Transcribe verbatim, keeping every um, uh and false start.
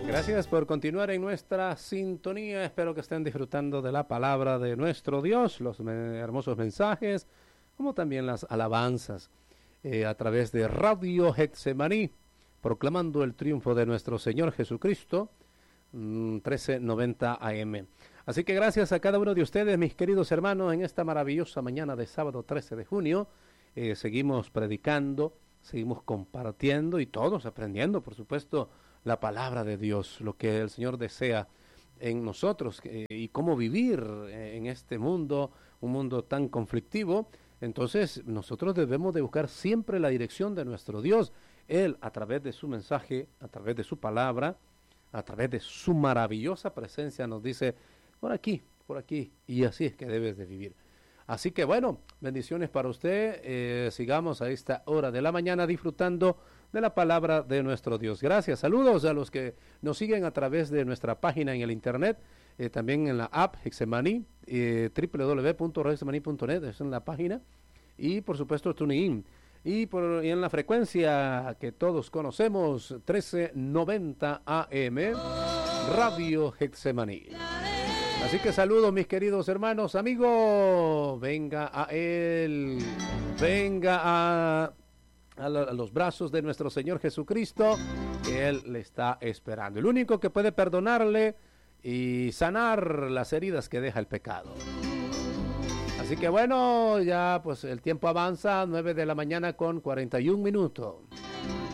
Gracias por continuar en nuestra sintonía. Espero que estén disfrutando de la palabra de nuestro Dios, los me- hermosos mensajes, como también las alabanzas eh, a través de Radio Getsemaní, proclamando el triunfo de nuestro Señor Jesucristo, mmm, trece noventa A M. Así que gracias a cada uno de ustedes, mis queridos hermanos, en esta maravillosa mañana de sábado trece de junio. Eh, seguimos predicando, seguimos compartiendo y todos aprendiendo, por supuesto, la palabra de Dios, lo que el Señor desea en nosotros eh, y cómo vivir en este mundo, un mundo tan conflictivo. Entonces nosotros debemos de buscar siempre la dirección de nuestro Dios. Él, a través de su mensaje, a través de su palabra, a través de su maravillosa presencia, nos dice, por aquí, por aquí, y así es que debes de vivir. Así que bueno, bendiciones para usted, eh, sigamos a esta hora de la mañana disfrutando de la palabra de nuestro Dios. Gracias, saludos a los que nos siguen a través de nuestra página en el internet, eh, también en la app Getsemaní, eh, doble u doble u doble u punto radio getsemaní punto net, es en la página, y por supuesto TuneIn, y, por, y en la frecuencia que todos conocemos, trece noventa A M, Radio Getsemaní. Así que saludos, mis queridos hermanos, amigos, venga a Él, venga a, a, la, a los brazos de nuestro Señor Jesucristo, que Él le está esperando. El único que puede perdonarle y sanar las heridas que deja el pecado. Así que bueno, ya pues el tiempo avanza, nueve de la mañana con cuarenta y un minutos.